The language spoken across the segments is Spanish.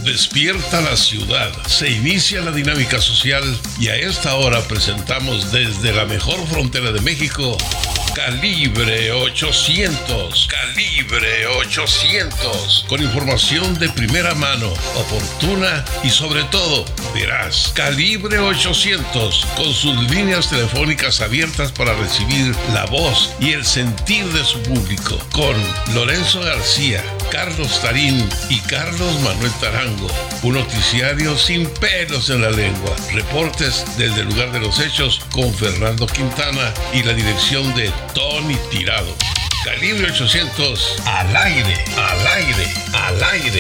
Despierta la ciudad, se inicia la dinámica social y a esta hora presentamos desde la mejor frontera de México, Calibre 800. Calibre 800. Con información de primera mano, oportuna y sobre todo veraz. Calibre 800. Con sus líneas telefónicas abiertas para recibir la voz y el sentir de su público. Con Lorenzo García, Carlos Tarín y Carlos Manuel Tarango. Un noticiario sin pelos en la lengua. Reportes desde el lugar de los hechos con Fernando Quintana y la dirección de Tony Tirado. Calibre 800, al aire, al aire, al aire.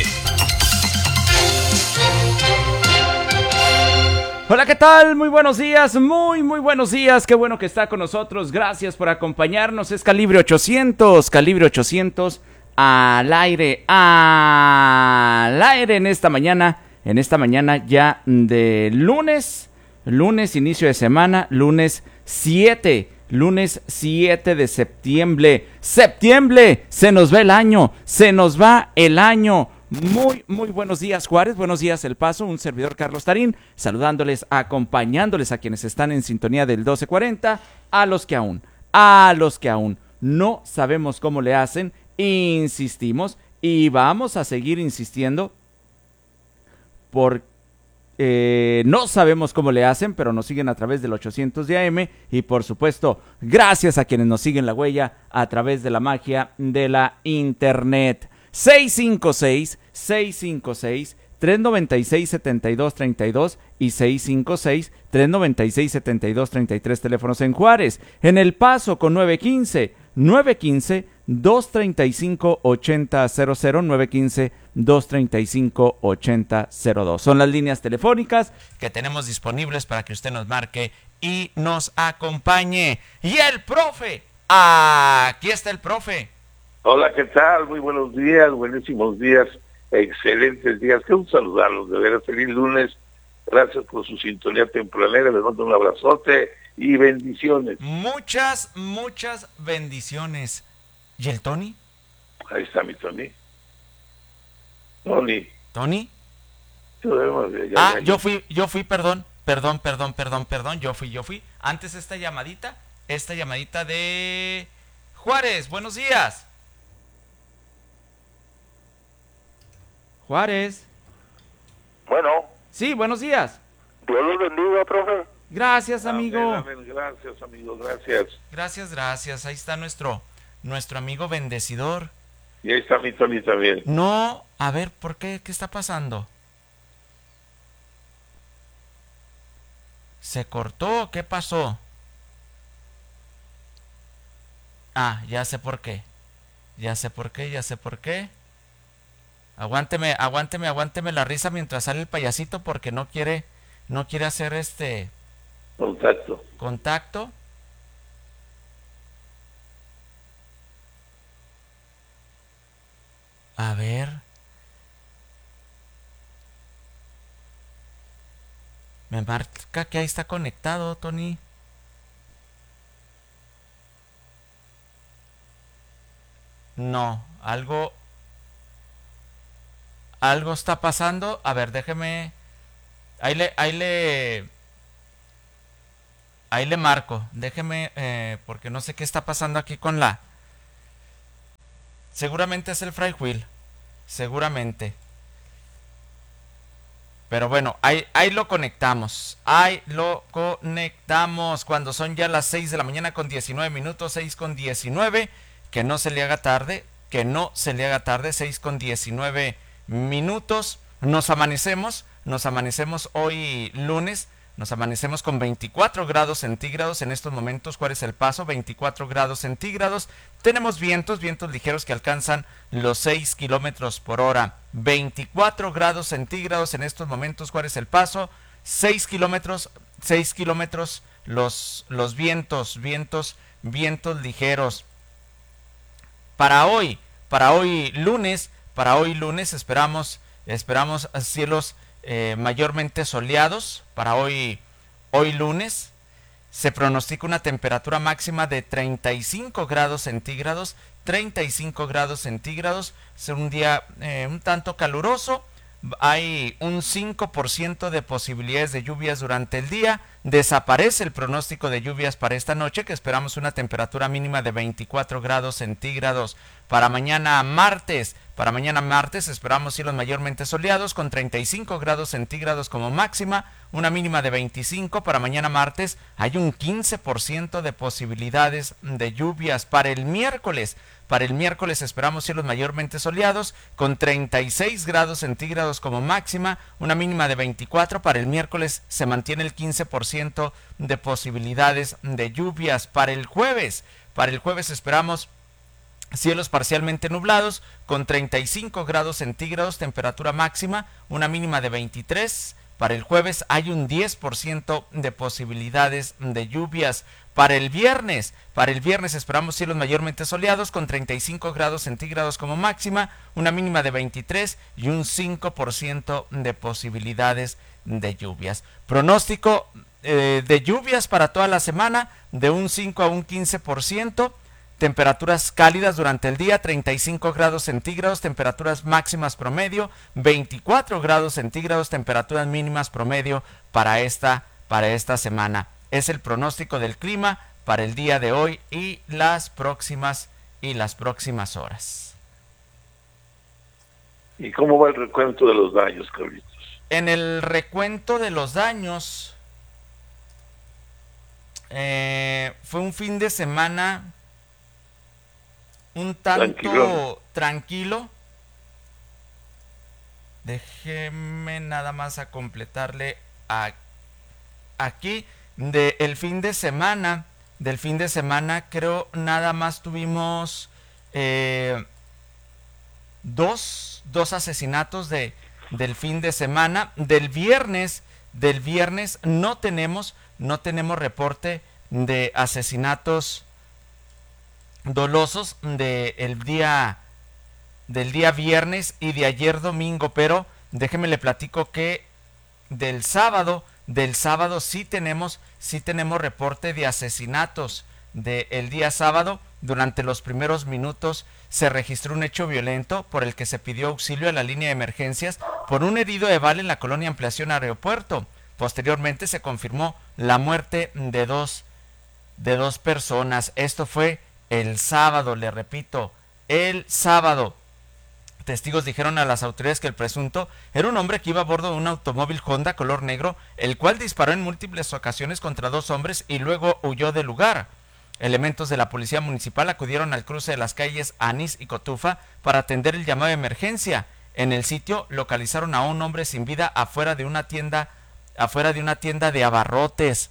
Hola, ¿qué tal? Muy buenos días, muy buenos días. Qué bueno que está con nosotros. Gracias por acompañarnos. Es Calibre 800, Calibre 800, al aire en esta mañana ya de lunes, inicio de semana, lunes 7 de septiembre. Septiembre, se nos va el año, se nos va el año. Muy buenos días, Juárez, buenos días, El Paso, un servidor Carlos Tarín, saludándoles, acompañándoles a quienes están en sintonía del 1240, a los que aún no sabemos cómo le hacen, insistimos y vamos a seguir insistiendo no sabemos cómo le hacen, pero nos siguen a través del 800 de AM y por supuesto, gracias a quienes nos siguen la huella a través de la magia de la internet. 656-396-7232 y 656-396-7233 teléfonos en Juárez. En El Paso con 915-235-8000, 915-235-8002. Son las líneas telefónicas que tenemos disponibles para que usted nos marque y nos acompañe. Y el profe, aquí está el profe. Hola, ¿qué tal? Muy buenos días, buenísimos días, excelentes días. Qué un saludarlos, de veras, feliz lunes. Gracias por su sintonía tempranera, les mando un abrazote y bendiciones. Muchas bendiciones. ¿Y el Tony? Ahí está mi Tony. ¿Tony? Yo fui, perdón, yo fui. Antes esta llamadita de Juárez, buenos días. Juárez. Bueno. Sí, buenos días. Dios los bendiga, profe. Gracias, amigo. Amén. Gracias, amigo, gracias. Gracias. Ahí está nuestro amigo bendecido. Y ahí está mi Tony también. No, a ver, ¿por qué? ¿Qué está pasando? ¿Se cortó? ¿Qué pasó? Ya sé por qué. Aguánteme la risa mientras sale el payasito porque no quiere hacer contacto. A ver. Me marca que ahí está conectado, Tony. No, algo está pasando. A ver, déjeme. Ahí le marco. Déjeme, porque no sé qué está pasando aquí con la. Seguramente es el Fry Wheel. Seguramente. Pero bueno, ahí lo conectamos. Cuando son ya las 6 de la mañana con 19 minutos, 6 con 19. Que no se le haga tarde, 6 con 19 minutos. Nos amanecemos hoy lunes, nos amanecemos con 24 grados centígrados en estos momentos. ¿Cuál es El Paso? 24 grados centígrados. Tenemos vientos ligeros que alcanzan los 6 kilómetros por hora. 24 grados centígrados en estos momentos. ¿Cuál es El Paso? 6 kilómetros los vientos ligeros. Para hoy lunes esperamos cielos mayormente soleados. Para hoy lunes se pronostica una temperatura máxima de 35 grados centígrados. 35 grados centígrados. Es un día un tanto caluroso. hay un 5% de posibilidades de lluvias durante el día. Desaparece el pronóstico de lluvias para esta noche, que esperamos una temperatura mínima de 24 grados centígrados. Para mañana martes esperamos cielos mayormente soleados con 35 grados centígrados como máxima, una mínima de 25. Para mañana martes hay un 15% de posibilidades de lluvias. Para el miércoles esperamos cielos mayormente soleados con 36 grados centígrados como máxima, una mínima de 24. Para el miércoles se mantiene el 15% de posibilidades de lluvias. Para el jueves esperamos cielos parcialmente nublados con 35 grados centígrados, temperatura máxima, una mínima de 23. Para el jueves hay un 10% de posibilidades de lluvias. Para el viernes esperamos cielos mayormente soleados con 35 grados centígrados como máxima, una mínima de 23 y un 5% de posibilidades de lluvias. Pronóstico de lluvias para toda la semana de un 5 a un 15%. Temperaturas cálidas durante el día, 35 grados centígrados, temperaturas máximas promedio, 24 grados centígrados, temperaturas mínimas promedio para esta semana. Es el pronóstico del clima para el día de hoy y las próximas horas. ¿Y cómo va el recuento de los daños, Carlitos? En el recuento de los daños, fue un fin de semana un tanto tranquilo. Déjeme nada más a completarle aquí del fin de semana. Creo nada más tuvimos dos asesinatos del fin de semana. Del viernes no tenemos reporte de asesinatos dolosos del día viernes y de ayer domingo, pero déjeme le platico que del sábado sí tenemos reporte de asesinatos. Del día sábado, durante los primeros minutos se registró un hecho violento por el que se pidió auxilio a la línea de emergencias por un herido de bala en la colonia Ampliación Aeropuerto. Posteriormente se confirmó la muerte de dos personas. Esto fue el sábado, le repito, el sábado. Testigos dijeron a las autoridades que el presunto era un hombre que iba a bordo de un automóvil Honda color negro, el cual disparó en múltiples ocasiones contra dos hombres y luego huyó del lugar. Elementos de la policía municipal acudieron al cruce de las calles Anís y Cotufa para atender el llamado de emergencia. En el sitio localizaron a un hombre sin vida afuera de una tienda de abarrotes.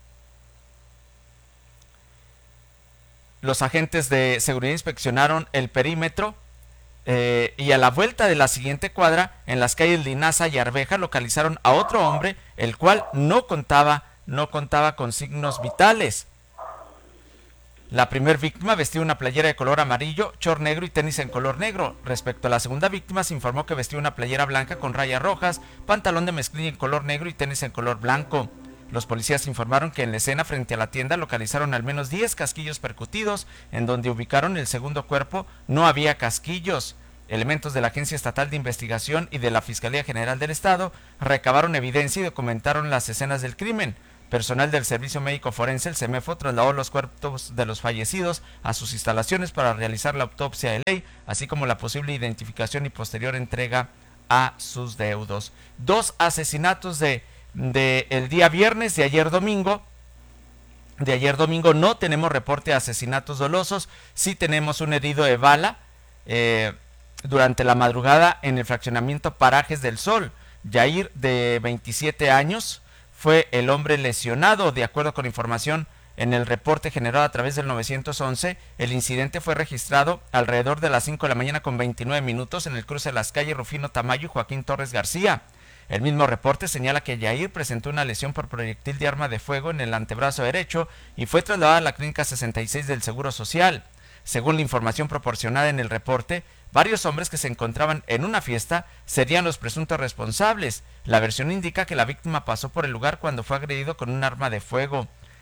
Los agentes de seguridad inspeccionaron el perímetro y a la vuelta de la siguiente cuadra, en las calles Linaza y Arveja, localizaron a otro hombre, el cual no contaba con signos vitales. La primera víctima vestía una playera de color amarillo, short negro y tenis en color negro. Respecto a la segunda víctima, se informó que vestía una playera blanca con rayas rojas, pantalón de mezclilla en color negro y tenis en color blanco. Los policías informaron que en la escena frente a la tienda localizaron al menos 10 casquillos percutidos. En donde ubicaron el segundo cuerpo no había casquillos. Elementos de la Agencia Estatal de Investigación y de la Fiscalía General del Estado recabaron evidencia y documentaron las escenas del crimen. Personal del Servicio Médico Forense, el CEMEFO, trasladó los cuerpos de los fallecidos a sus instalaciones para realizar la autopsia de ley, así como la posible identificación y posterior entrega a sus deudos. Dos asesinatos de el día viernes, de ayer domingo. De ayer domingo no tenemos reporte de asesinatos dolosos. Sí tenemos un herido de bala durante la madrugada en el fraccionamiento Parajes del Sol. Yair, de 27 años, fue el hombre lesionado. De acuerdo con información en el reporte generado a través del 911, el incidente fue registrado alrededor de las 5 de la mañana con 29 minutos en el cruce de las calles Rufino Tamayo y Joaquín Torres García. El mismo reporte señala que Yair presentó una lesión por proyectil de arma de fuego en el antebrazo derecho y fue trasladado a la clínica 66 del Seguro Social. Según la información proporcionada en el reporte, varios hombres que se encontraban en una fiesta serían los presuntos responsables. La versión indica que la víctima pasó por el lugar cuando fue agredido con un arma de fuego.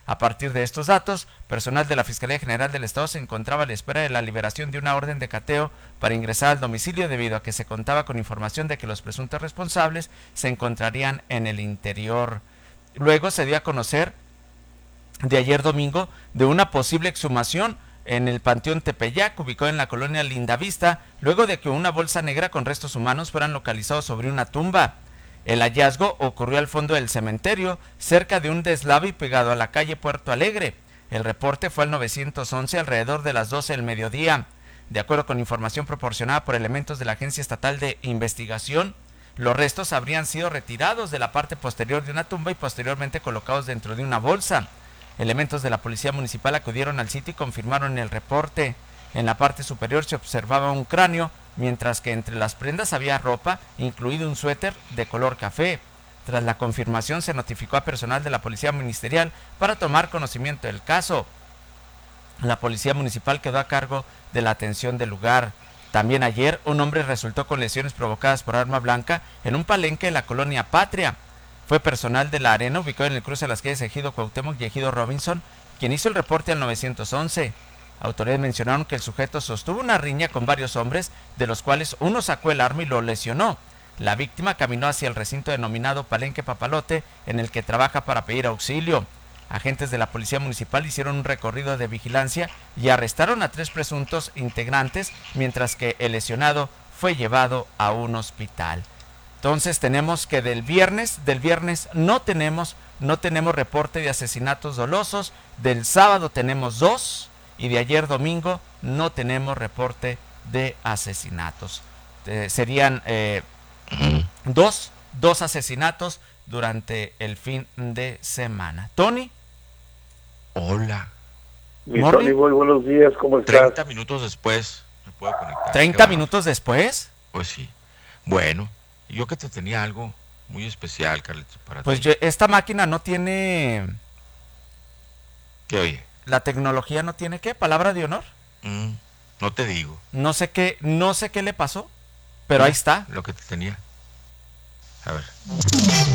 A partir de estos datos, personal de la Fiscalía General del Estado se encontraba a la espera de la liberación de una orden de cateo para ingresar al domicilio debido a que se contaba con información de que los presuntos responsables se encontrarían en el interior. Luego se dio a conocer de ayer domingo de una posible exhumación en el Panteón Tepeyac, ubicado en la colonia Lindavista, luego de que una bolsa negra con restos humanos fueran localizados sobre una tumba. El hallazgo ocurrió al fondo del cementerio, cerca de un deslave y pegado a la calle Puerto Alegre. El reporte fue al 911 alrededor de las 12 del mediodía. De acuerdo con información proporcionada por elementos de la Agencia Estatal de Investigación, los restos habrían sido retirados de la parte posterior de una tumba y posteriormente colocados dentro de una bolsa. Elementos de la Policía Municipal acudieron al sitio y confirmaron el reporte. En la parte superior se observaba un cráneo, mientras que entre las prendas había ropa, incluido un suéter de color café. Tras la confirmación se notificó a personal de la Policía Ministerial para tomar conocimiento del caso. La Policía Municipal quedó a cargo de la atención del lugar. También ayer un hombre resultó con lesiones provocadas por arma blanca en un palenque en la colonia Patria. Fue personal de la Arena, ubicado en el cruce de las calles Ejido Cuauhtémoc y Ejido Robinson, quien hizo el reporte al 911. Autoridades mencionaron que el sujeto sostuvo una riña con varios hombres, de los cuales uno sacó el arma y lo lesionó. La víctima caminó hacia el recinto denominado Palenque Papalote, en el que trabaja para pedir auxilio. Agentes de la Policía Municipal hicieron un recorrido de vigilancia y arrestaron a 3 presuntos integrantes, mientras que el lesionado fue llevado a un hospital. Entonces tenemos que del viernes no tenemos reporte de asesinatos dolosos, del sábado tenemos 2 y de ayer domingo no tenemos reporte de asesinatos. Serían dos asesinatos durante el fin de semana. Tony. Hola. Mi Tony, muy buenos días, ¿cómo estás? 30 minutos después me puedo conectar. ¿30 minutos después? Pues sí. Bueno, yo que te tenía algo muy especial, Carlitos, para pues ti. Esta máquina no tiene... ¿Qué oye? La tecnología no tiene, ¿qué? ¿Palabra de honor? No te digo. No sé qué le pasó, pero ahí está. Lo que te tenía. A ver.